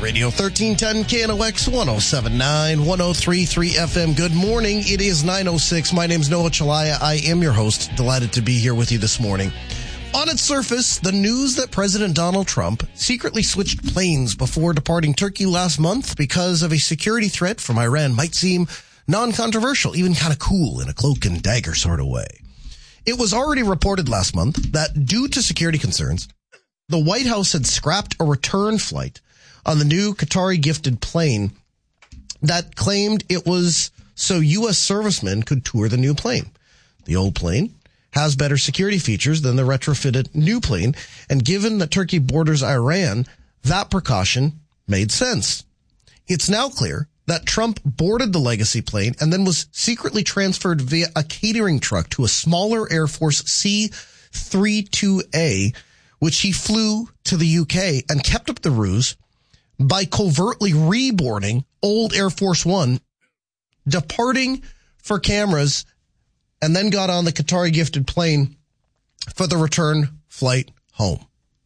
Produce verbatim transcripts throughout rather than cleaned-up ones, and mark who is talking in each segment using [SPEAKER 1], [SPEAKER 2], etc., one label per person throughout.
[SPEAKER 1] Radio thirteen ten K N O X one oh seven point nine, one oh three point three F M. Good morning. It is nine oh six. My name's Noah Chalaya. I am your host. Delighted to be here with you this morning. On its surface, the news that President Donald Trump secretly switched planes before departing Turkey last month because of a security threat from Iran might seem non-controversial, even kind of cool in a cloak and dagger sort of way. It was already reported last month that due to security concerns, the White House had scrapped a return flight on the new Qatari-gifted plane that claimed it was so U S servicemen could tour the new plane. The old plane has better security features than the retrofitted new plane, and given that Turkey borders Iran, that precaution made sense. It's now clear that Trump boarded the legacy plane and then was secretly transferred via a catering truck to a smaller Air Force C thirty-two A, which he flew to the U K and kept up the ruse by covertly reboarding old Air Force One, departing for cameras, and then got on the Qatari-gifted plane for the return flight home.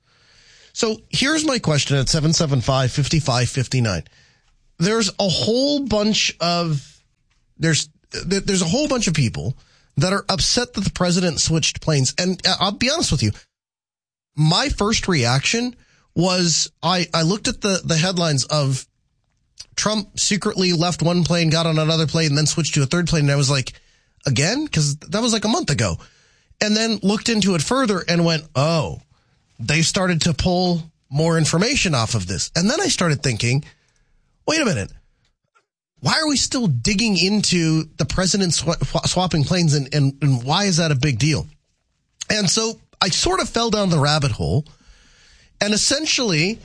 [SPEAKER 1] So here's my question at seven seven five, five five five nine. There's a whole bunch of there's there's a whole bunch of people that are upset that the president switched planes. And I'll be honest with you, my first reaction was I, I looked at the, the headlines of Trump secretly left one plane, got on another plane, and then switched to a third plane. And I was like, again? Because that was like a month ago. And then looked into it further and went, oh, they started to pull more information off of this. And then I started thinking, wait a minute. Why are we still digging into the president sw- swapping planes, and, and, and why is that a big deal? And so I sort of fell down the rabbit hole. And essentially,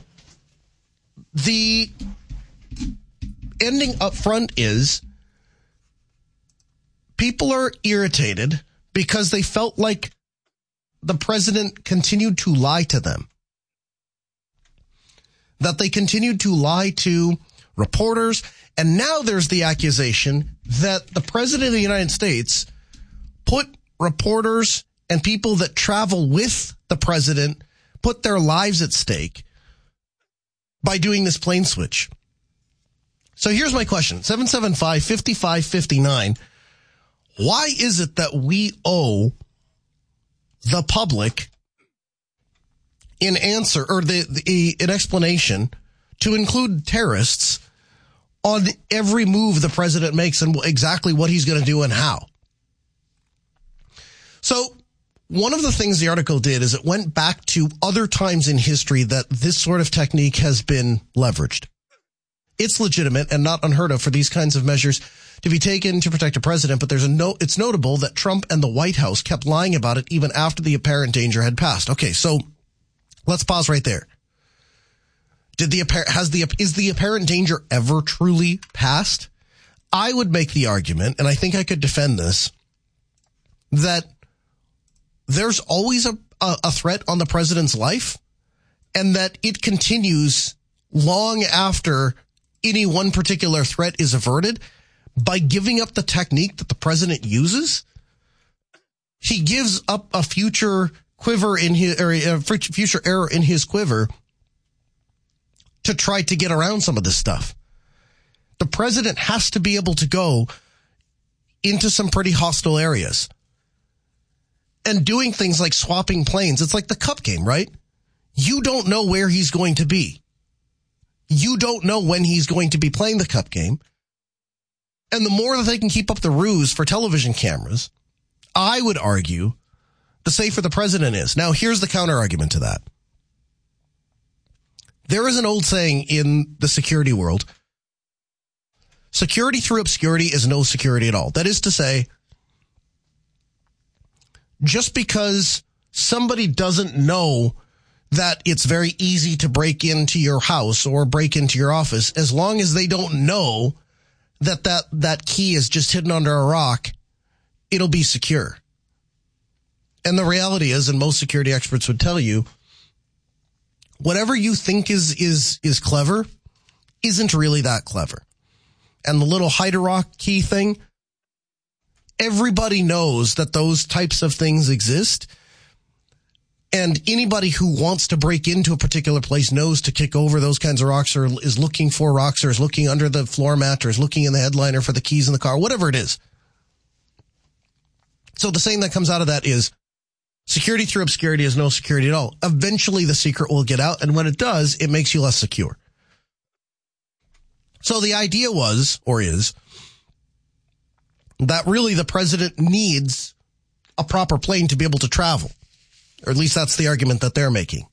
[SPEAKER 1] the ending up front is people are irritated because they felt like the president continued to lie to them. That they continued to lie to reporters. And now there's the accusation that the president of the United States put reporters and people that travel with the president, put their lives at stake by doing this plane switch. So here's my question, seven seven five, five five five nine. Why is it that we owe the public an answer or the, the an explanation to include terrorists on every move the president makes and exactly what he's going to do and how? So one of the things the article did is it went back to other times in history that this sort of technique has been leveraged. It's legitimate and not unheard of for these kinds of measures to be taken to protect a president, but there's a no, it's notable that Trump and the White House kept lying about it even after the apparent danger had passed. Okay, so let's pause right there. Did the apparent, has the, is the apparent danger ever truly passed? I would make the argument, and I think I could defend this, that there's always a, a, a threat on the president's life, and that it continues long after any one particular threat is averted by giving up the technique that the president uses. He gives up a future quiver in his, or a future arrow in his quiver to try to get around some of this stuff. The president has to be able to go into some pretty hostile areas. And doing things like swapping planes, it's like the cup game, right? You don't know where he's going to be. You don't know when he's going to be playing the cup game. And the more that they can keep up the ruse for television cameras, I would argue, the safer the president is. Now, here's the counter argument to that. There is an old saying in the security world, security through obscurity is no security at all. That is to say, just because somebody doesn't know that it's very easy to break into your house or break into your office, as long as they don't know that that, that key is just hidden under a rock, it'll be secure. And the reality is, and most security experts would tell you, whatever you think is is is clever isn't really that clever. And the little hide a rock key thing, everybody knows that those types of things exist. And anybody who wants to break into a particular place knows to kick over those kinds of rocks, or is looking for rocks, or is looking under the floor mat, or is looking in the headliner for the keys in the car, whatever it is. So the saying that comes out of that is security through obscurity is no security at all. Eventually the secret will get out, and when it does, it makes you less secure. So the idea was, or is, that really the president needs a proper plane to be able to travel. Or at least that's the argument that they're making.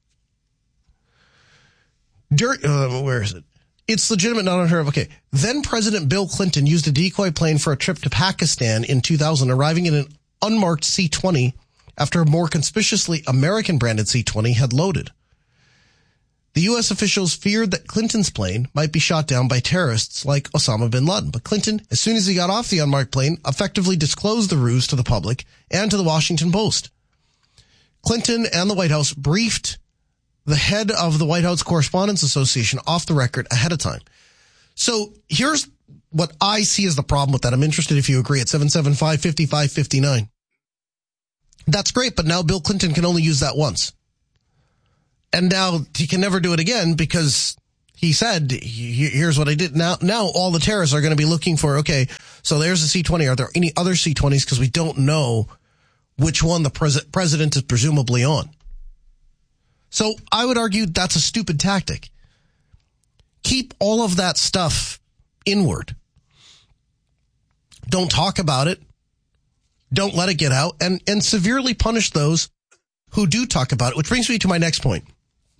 [SPEAKER 1] Dur- uh, where is it? It's legitimate, not unheard of. Okay. Then President Bill Clinton used a decoy plane for a trip to Pakistan in two thousand, arriving in an unmarked C twenty after a more conspicuously American-branded C twenty had loaded. The U S officials feared that Clinton's plane might be shot down by terrorists like Osama bin Laden. But Clinton, as soon as he got off the unmarked plane, effectively disclosed the ruse to the public and to the Washington Post. Clinton and the White House briefed the head of the White House Correspondents Association off the record ahead of time. So here's what I see as the problem with that. I'm interested if you agree at seven seven five, five five five nine. That's great, but now Bill Clinton can only use that once. And now he can never do it again because he said, here's what I did. Now, now all the terrorists are going to be looking for, okay, so there's a C twenty. Are there any other C twenties? Because we don't know which one the pres- president is presumably on. So I would argue that's a stupid tactic. Keep all of that stuff inward. Don't talk about it. Don't let it get out, and, and severely punish those who do talk about it, which brings me to my next point.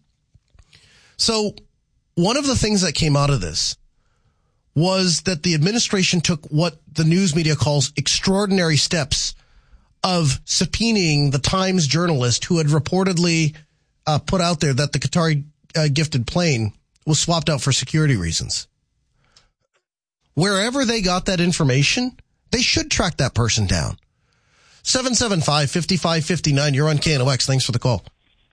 [SPEAKER 1] So one of the things that came out of this was that the administration took what the news media calls extraordinary steps of subpoenaing the Times journalist who had reportedly uh, put out there that the Qatari uh, gifted plane was swapped out for security reasons. Wherever they got that information, they should track that person down. seven seven five, five five five nine, you're on K N O X. Thanks for the call.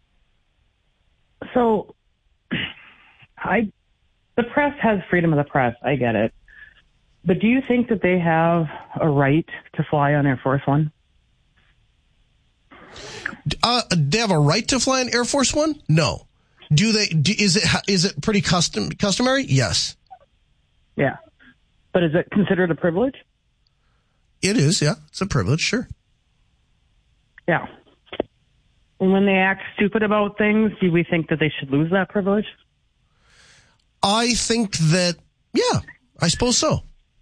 [SPEAKER 2] So, I, the press has freedom of the press. I get it. But do you think that they have a right to fly on Air Force One?
[SPEAKER 1] Uh, they have a right to fly on Air Force One? No. Do they? Do, is it is it pretty custom customary? Yes.
[SPEAKER 2] Yeah. But is it considered a privilege?
[SPEAKER 1] It is, yeah. It's a privilege, sure.
[SPEAKER 2] Yeah. And when they act stupid about things, do we think that they should lose that privilege?
[SPEAKER 1] I think that, yeah, I suppose so.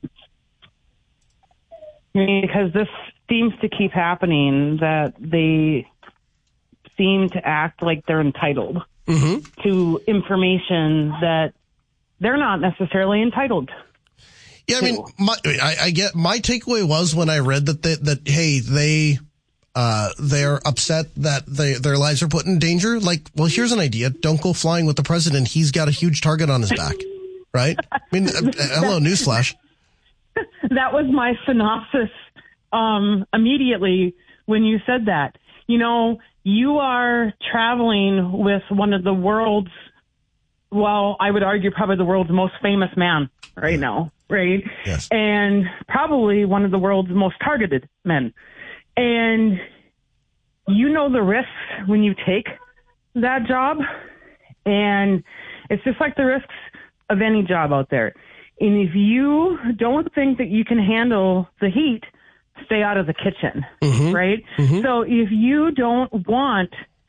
[SPEAKER 2] Because this seems to keep happening, that they seem to act like they're entitled mm-hmm. to information that they're not necessarily entitled to.
[SPEAKER 1] Yeah, I mean, my, I, I get my takeaway was when I read that they, that hey they uh they're upset that they their lives are put in danger. Like, well, here's an idea: don't go flying with the president. He's got a huge target on his back, right? I mean, uh, hello, newsflash.
[SPEAKER 2] That was my synopsis um, immediately when you said that. You know, you are traveling with one of the world's, well, I would argue probably the world's most famous man right now, right?
[SPEAKER 1] Yes.
[SPEAKER 2] And probably one of the world's most targeted men. And you know the risks when you take that job. And it's just like the risks of any job out there. And if you don't think that you can handle the heat, stay out of the kitchen, mm-hmm. right? Mm-hmm. So if you don't want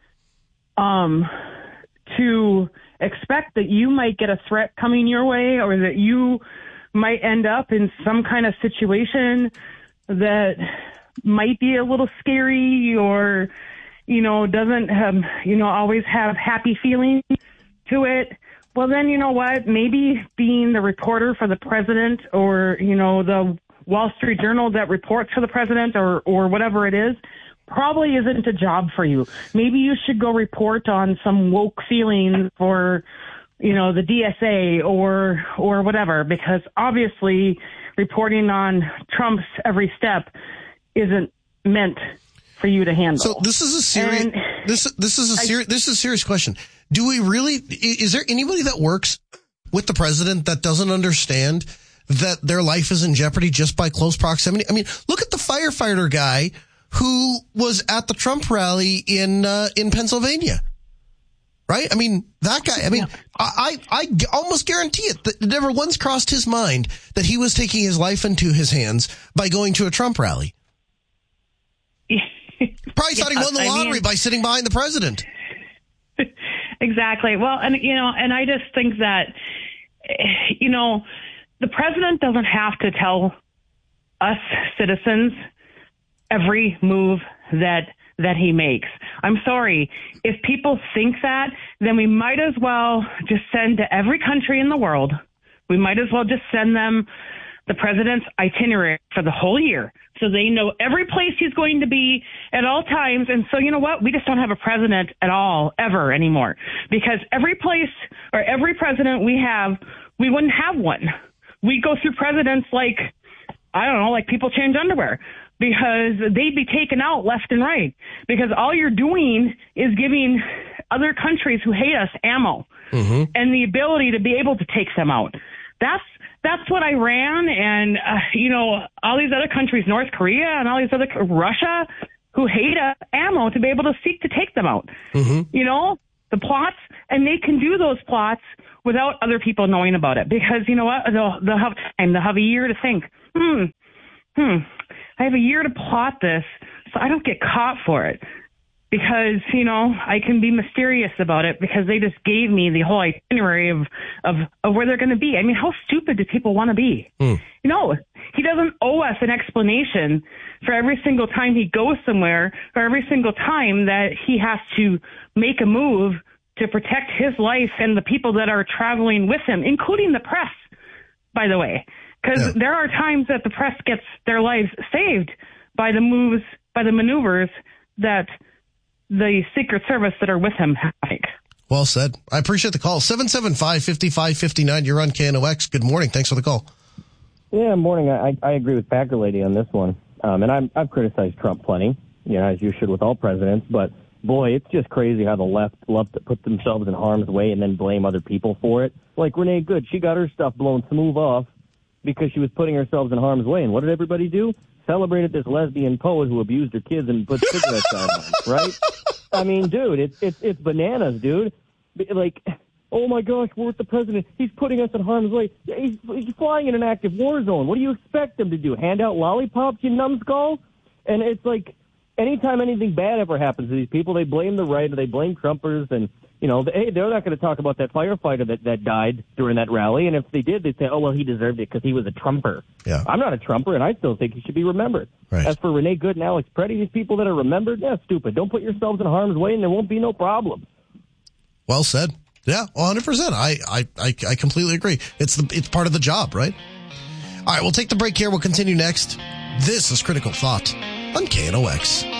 [SPEAKER 2] um, to expect that you might get a threat coming your way, or that you might end up in some kind of situation that might be a little scary, or, you know, doesn't have, you know, always have happy feelings to it, well, then, you know what, maybe being the reporter for the president, or, you know, the Wall Street Journal that reports for the president, or, or whatever it is, probably isn't a job for you. Maybe you should go report on some woke feelings for, you know, the D S A or, or whatever, because obviously reporting on Trump's every step isn't meant for you to handle.
[SPEAKER 1] So this is a serious, and this, this is a serious, this is a serious question. Do we really, is there anybody that works with the president that doesn't understand that their life is in jeopardy just by close proximity? I mean, look at the firefighter guy who was at the Trump rally in uh, in Pennsylvania. Right? I mean, that guy, I mean, yeah. I, I, I almost guarantee it that it never once crossed his mind that he was taking his life into his hands by going to a Trump rally. Probably thought he won the lottery I mean, by sitting behind the president.
[SPEAKER 2] Exactly. Well, and, you know, and I just think that, you know, the president doesn't have to tell us citizens every move that that he makes. I'm sorry. If people think that, then we might as well just send to every country in the world. We might as well just send them the president's itinerary for the whole year so they know every place he's going to be at all times. And so, you know what? We just don't have a president at all, ever anymore, because every place or every president we have, we wouldn't have one. We go through presidents like, I don't know, like people change underwear, because they'd be taken out left and right, because all you're doing is giving other countries who hate us ammo mm-hmm. and the ability to be able to take them out. That's that's what Iran and, uh, you know, all these other countries, North Korea and all these other, Russia, who hate us, ammo to be able to seek to take them out. Mm-hmm. You know, the plots, and they can do those plots without other people knowing about it, because, you know what, they'll, they'll have time, they'll have a year to think, hmm, hmm, I have a year to plot this so I don't get caught for it, because, you know, I can be mysterious about it because they just gave me the whole itinerary of, of, of where they're going to be. I mean, how stupid do people want to be? Mm. You know, he doesn't owe us an explanation for every single time he goes somewhere or every single time that he has to make a move to protect his life and the people that are traveling with him, including the press, by the way. Because yeah. there are times that the press gets their lives saved by the moves, by the maneuvers that the Secret Service that are with him have.
[SPEAKER 1] Well said. I appreciate the call. seven seven five, five five five nine. You're on K N O X. Good morning. Thanks for the call.
[SPEAKER 3] Yeah, morning. I, I agree with Packer Lady on this one. Um, and I'm, I've criticized Trump plenty, you know, as you should with all presidents. But, boy, it's just crazy how the left love to put themselves in harm's way and then blame other people for it. Like Renee Good, she got her stuff blown smooth off because she was putting herself in harm's way. And what did everybody do? Celebrated this lesbian poet who abused her kids and put cigarettes on them, right? I mean, dude, it's it's it's bananas, dude. Like, oh my gosh, we're with the president. He's putting us in harm's way. He's, he's flying in an active war zone. What do you expect him to do? Hand out lollipops, you numbskull? And it's like, anytime anything bad ever happens to these people, they blame the right or they blame Trumpers, and you know, hey, they're not going to talk about that firefighter that, that died during that rally. And if they did, they'd say, oh, well, he deserved it because he was a Trumper. Yeah. I'm not a Trumper, and I still think he should be remembered. Right. As for Renee Good and Alex Preddy, these people that are remembered, yeah, stupid. Don't put yourselves in harm's way, and there won't be no problem.
[SPEAKER 1] Well said. Yeah, one hundred percent. I, I, I, I completely agree. It's the it's part of the job, right? All right, we'll take the break here. We'll continue next. This is Critical Thought on K N O X.